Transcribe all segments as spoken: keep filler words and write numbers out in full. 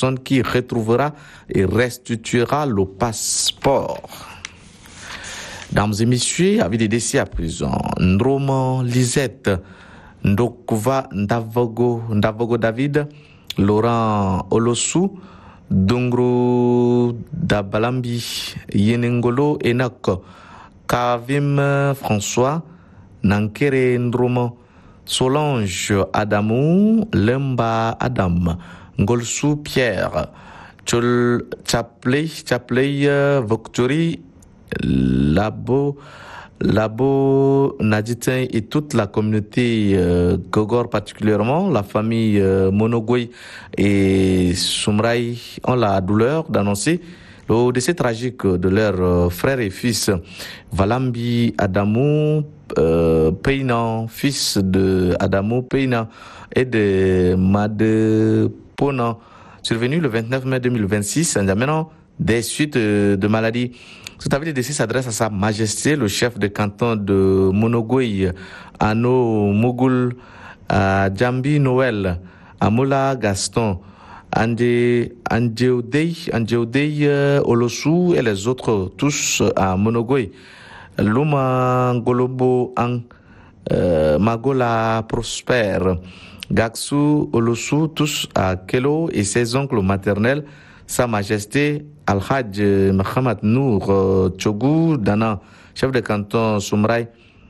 personne qui retrouvera et restituera le passeport. Dames et messieurs, avis des décès à présent. Ndroma Lisette, Ndokova Ndavogo, Ndavogo David, Laurent Olosu, Dongro Dabalambi, Yenengolo Enoch, Kavim François, Nankere Ndroma, Solange Adamou, Lemba Adam, Ngolsou Pierre, Chol Chapley, Chapley Victory, Labo, Labo Naditin et toute la communauté euh, Gogor particulièrement, la famille euh, Monogwe et Soumraï ont la douleur d'annoncer le décès tragique de leurs euh, frères et fils Valambi Adamou euh, Peinan, fils de Adamou Peinan et de Made Pona, survenu le vingt-neuf mai deux mille vingt-six, en amenant des suites euh, de maladies. Cet avis de décès s'adresse à Sa Majesté, le chef de canton de Monogwe, Ano Mogul, à Djambi Noël, à Moula Gaston, Andjeodei, Andjeodei Olosu et les autres, tous à Monogwe. Luma Golobo Ang, euh, Magola Prosper, Gaksou Olosu, tous à Kelo et ses oncles maternels, Sa Majesté Al-Hajj Mohamed Nour Tchogou Dana, chef de canton Soumraï,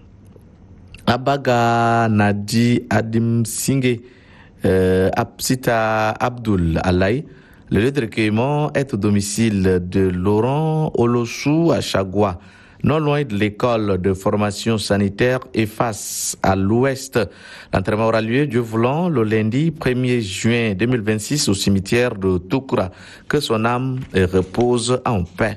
Abaga Nadi Adim Singé, euh, Absita Abdul Alaï. Le lieu de recueillement est au domicile de Laurent Olosu à Chagua, non loin de l'école de formation sanitaire et face à l'ouest. L'enterrement aura lieu, Dieu voulant, le lundi premier juin deux mille vingt-six au cimetière de Toukoura. Que son âme repose en paix.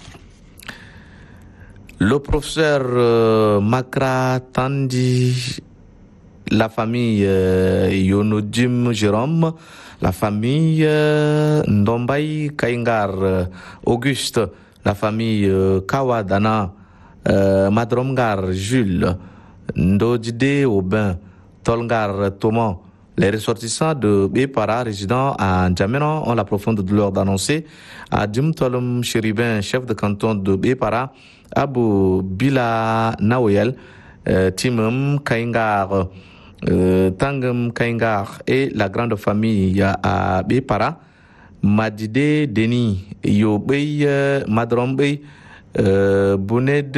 Le professeur euh, Makra Tandi, la famille euh, Yonodim Jérôme, la famille euh, Ndombay Kaingar euh, Auguste, la famille euh, Kawadana, euh, Madromgar Jules, Ndodide Aubin, Tolgar Thomas, les ressortissants de Bépara, résidant à N'Djamena, ont la profonde douleur d'annoncer à Djum Tolum Chéribin, chef de canton de Bépara, Abu Bila Naoyel, euh, Timum Kaingar, euh, Tangum Kaingar et la grande famille à Bépara, Madide Deni, Yobey, Madrombey, euh, Bouned,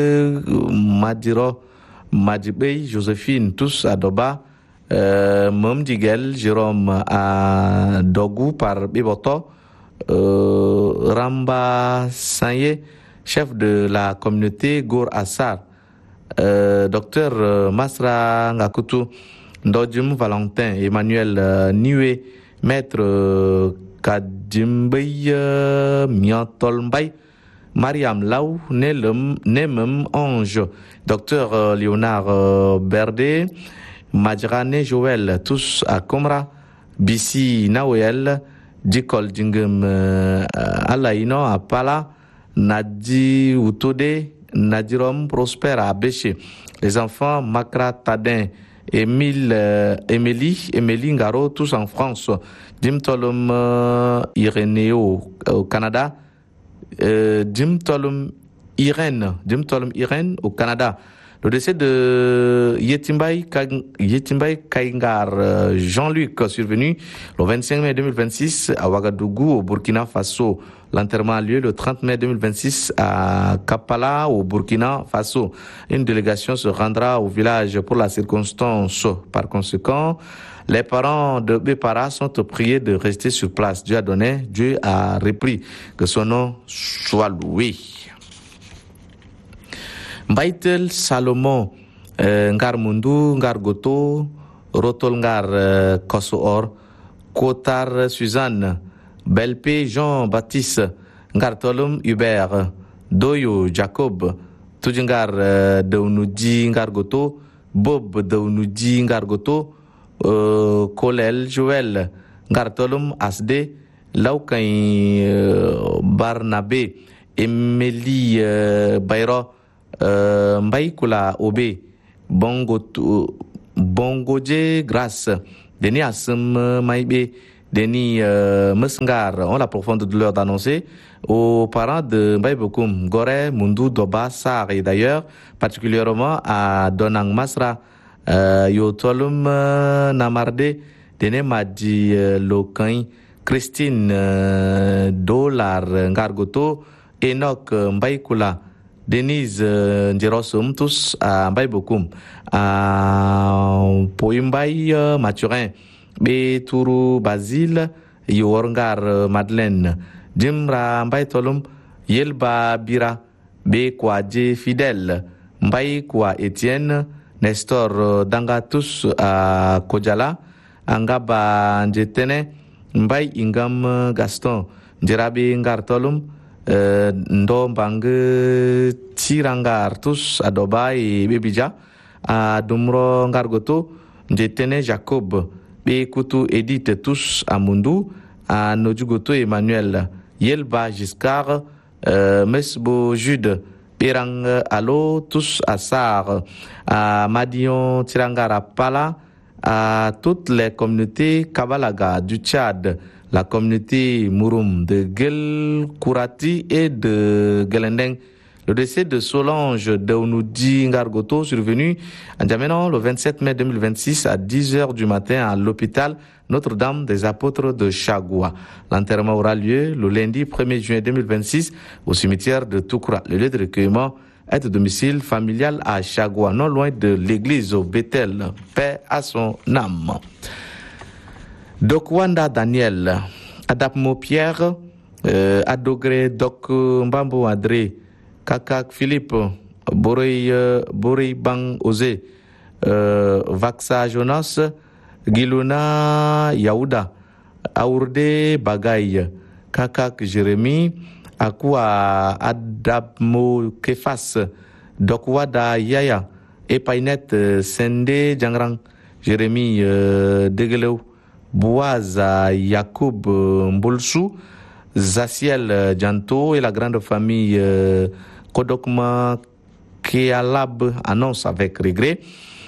Madiro, Madibey, Joséphine, tous à Doba, euh, Momdigel, Jérôme à Dogou par Biboto, euh, Ramba Sanye, chef de la communauté Gour Assar, euh, docteur euh, Masra Ngakutu, Ndodjum Valentin, Emmanuel euh, Niwe, maître euh, Kadjimbey Miantolmbay, Mariam Laou, Nemem Ange, docteur euh, Léonard euh, Berdé, Madjrane Joël, tous à Komra, Bissi Naouel, Dikol Dingem euh, Alaino à Pala, Nadi Outode, Nadirom Prosper à Béché. Les enfants Makra Tadin, Émile, euh, Émilie, Émilie Ngaro, tous en France. Dim Tolum euh, Irénéo au Canada. Euh, Dim Tolum Irène, Dim Tolum Irène au Canada. Le décès de Yetimbay, Yetimbay Kaingar euh, Jean-Luc, survenu le vingt-cinq mai deux mille vingt-six à Ouagadougou, au Burkina Faso. L'enterrement a lieu le trente mai deux mille vingt-six à Kapala, au Burkina Faso. Une délégation se rendra au village pour la circonstance. Par conséquent, les parents de Bépara sont priés de rester sur place. Dieu a donné, Dieu a repris. Que son nom soit loué. Mbaitel Salomon, euh, Ngar Mundu, Ngar Goto, Rotol Ngar euh, Kosoor, Kotar Suzanne, Belpé Jean-Baptiste, Ngar Tolum Hubert, Doyo Jacob, Tudingar euh, Daunudi Ngar Goto, Bob Daunudi Ngar Goto, euh, Kolel Joël, Ngar Tolum Asde, Laukain euh, Barnabé, Emily euh, Bayro, Euh, Mbaye Kula Obé, Bongo Bongoje Grâce, Denis Assem Maïbe, Denis euh, Mesngar ont la profonde douleur d'annoncer aux parents de Mbaye Bokoum, Gore, Mundu, Doba, Sar et d'ailleurs particulièrement à Donang Masra, euh, Yotolum euh, Namarde, Dene Madi euh, Lokain, Christine euh, Dolar Ngargoto, Enoch Mbaye Kula, Denise euh, Ndirosum, tous à Mbaye Bokoum, à Poimbaye euh, Mathurin, Beturu Basile, Yorngar euh, Madeleine, Jimra Mbaye Tolum, Yelba Bira, Be Kwadje Fidèle, Mbaye Kwa Etienne, Nestor euh, Danga, tous à Kodjala, Angaba Njetene, Mbaye Ingam Gaston, Njerabe Ngar Tolum, Euh, ndo mbangue tirangar tous à Doba et Bebija à Dumro Ngargoto Njetene Jacob Bekutu Edith tous à Mundu à Nodjugoto Emmanuel Yelba Giscard euh, Mesbo Jude Pirang Alo tous à Sar à Madion Tirangar à Pala à toutes les communautés Kabalaga du Tchad, la communauté Mouroum de Gel Kourati et de Gelendeng. Le décès de Solange Deounoudi Ngargoto survenu à N'Djamena le vingt-sept mai deux mille vingt-six à dix heures du matin à l'hôpital Notre-Dame des Apôtres de Chagua. L'enterrement aura lieu le lundi premier juin deux mille vingt-six au cimetière de Toukoura. Le lieu de recueillement est de domicile familial à Chagua, non loin de l'église au Bethel. Paix à son âme. Dokwanda Daniel, Adapmo Pierre, euh, Adogré Dok Mbambo Adré, Kakak Philippe, Borei euh, Borei Bang Ose, euh, Vaxa Jonas, Giluna Yaouda, Aourde Bagay, Kakak Jérémy, Akwa Adapmo Kefas, Dokwada Yaya, Epainet Sende Djangrang, Jérémy euh, Degeleu, Bouaza Yacoub Mbolsou, Zaciel Djanto et la grande famille euh, Kodokma Kealab annonce avec regret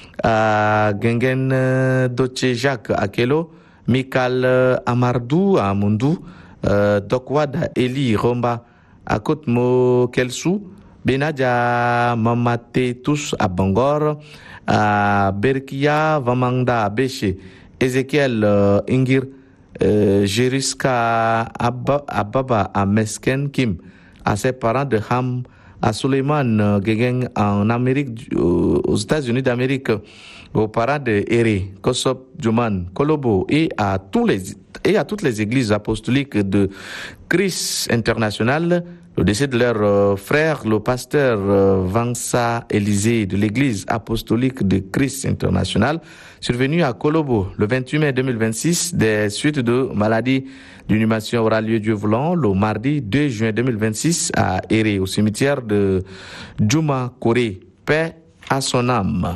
à Gengen euh, Doche Jacques Akelo, Mikal Amardou à Mundu, euh, Dokwad Eli Romba à Kotmo Kelsou, Benadja Mamate tous à Bangor, à Berkia Vamangda Beche, Ezekiel euh, Ingir, euh, Jeriska Abba, Ababa à Mesken Kim, à ses parents de Ham, à Suleiman euh, Gegen en Amérique, euh, aux États-Unis d'Amérique, aux parents de Ere, Kosop, Juman, Kolobo et à tous les et à toutes les églises apostoliques de Christ International. Le décès de leur euh, frère, le pasteur euh, Vansa Élysée de l'église apostolique de Christ International, survenu à Kolobo le vingt-huit mai deux mille vingt-six, des suites de maladies. L'inhumation aura lieu Dieu voulant le mardi deux juin deux mille vingt-six à Ere, au cimetière de Djouma Koré. Paix à son âme.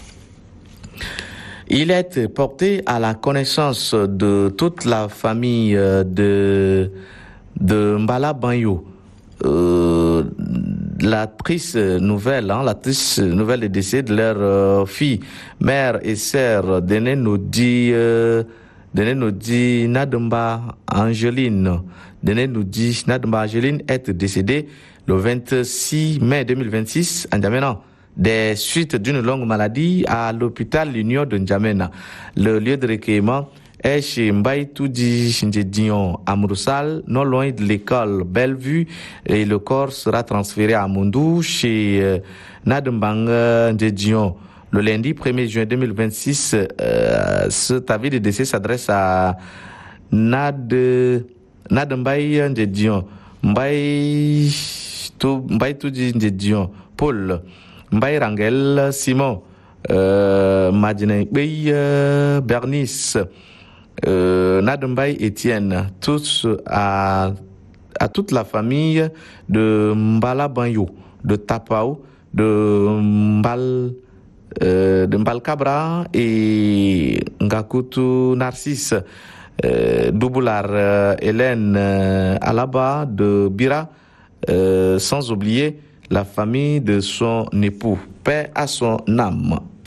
Il est porté à la connaissance de toute la famille de, de Mbala Banyo. Euh, la triste nouvelle, hein, la triste nouvelle des décès de leur euh, fille, mère et sœur, Dene nous dit, euh, Dene nous dit Nademba Angeline. Dene nous dit Nademba Angeline est décédée le vingt-six mai deux mille vingt-six à N'Djamena, des suites d'une longue maladie à l'hôpital L'Union de N'Djamena. Le lieu de recueillement est chez Mbaye Toudi Shinjedion à Mouroussal, non loin de l'école Bellevue, et le corps sera transféré à Mondou chez euh, Nadembang Ndjedion. Le lundi premier juin deux mille vingt-six, euh, cet avis de décès s'adresse à Nad Nadembaye Ndjedion, Mbaye Toudi Ndjedion, Paul, Mbaye Rangel Simon, euh, Madine Bey euh, Bernice, euh, Nadembaye Etienne, tous à, à toute la famille de Mbala Banyo, de Tapao, de Mbal, euh, de Mbal Cabra et Ngakutu Narcisse, euh, Doubular euh, Hélène euh, Alaba de Bira, euh, sans oublier la famille de son époux. Paix à son âme.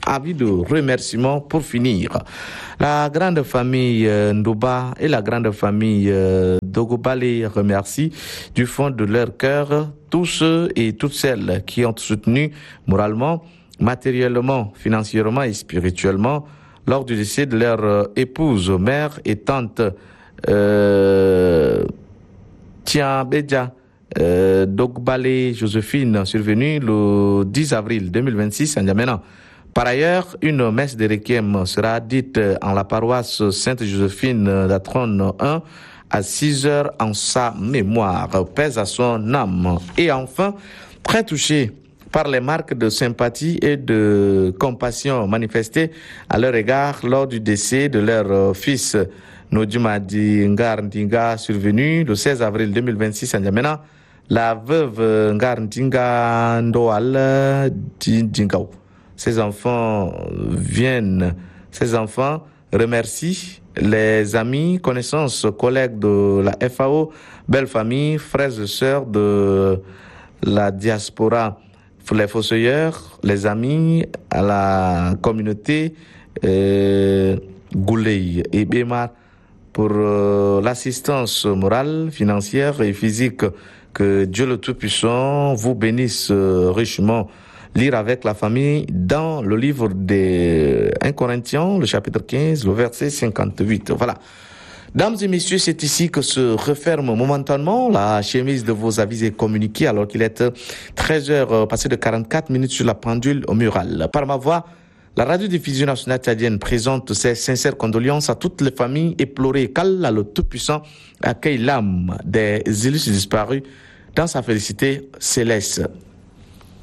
avis de remerciement pour finir. La grande famille euh, Ndouba et la grande famille euh, Dogobale remercient du fond de leur cœur tous ceux et toutes celles qui ont soutenu moralement, matériellement, financièrement et spirituellement lors du décès de leur euh, épouse, mère et tante euh, Tiabedja euh, Dogbale Joséphine, survenue le dix avril deux mille vingt-six à N'Djamena. Par ailleurs, une messe de requiem sera dite en la paroisse Sainte-Joséphine d'Atron un à six heures en sa mémoire. Paix à son âme. Et enfin, très touché par les marques de sympathie et de compassion manifestées à leur égard lors du décès de leur fils Nodjumadi Ngar Ndinga, survenu le seize avril deux mille vingt-six à N'Djamena, la veuve Ngar Ndinga Ndoal Djingao. Ces enfants viennent, ces enfants remercient les amis, connaissances, collègues de la F A O, belle famille, frères et sœurs de la diaspora, les fossoyeurs, les amis, à la communauté euh, Gouley et Bémar pour euh, l'assistance morale, financière et physique. Que Dieu le Tout-Puissant vous bénisse euh, richement. Lire avec la famille dans le livre des un Corinthiens, le chapitre quinze, le verset cinquante-huit. Voilà. Dames et messieurs, c'est ici que se referme momentanément la chemise de vos avis et communiqués alors qu'il est treize heures passées de quarante-quatre minutes sur la pendule au mural. Par ma voix, la radiodiffusion nationale tchadienne présente ses sincères condoléances à toutes les familles éplorées. qu'Allah le Tout-Puissant accueille l'âme des illustres disparus dans sa félicité céleste.